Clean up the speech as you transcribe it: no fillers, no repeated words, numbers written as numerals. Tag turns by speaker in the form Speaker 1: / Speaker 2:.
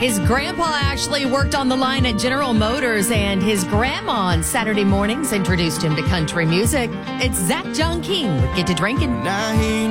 Speaker 1: His grandpa actually worked on the line at General Motors, and his grandma on Saturday mornings introduced him to country music. It's Zach John King with Get to Drinking.
Speaker 2: Now he